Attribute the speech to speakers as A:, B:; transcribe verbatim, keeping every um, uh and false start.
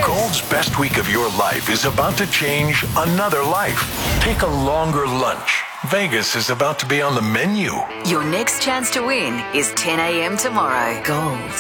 A: Gold's best week of your life is about to change another life. Take a longer lunch. Vegas is about to be on the menu.
B: Your next chance to win is ten a.m. tomorrow. Gold.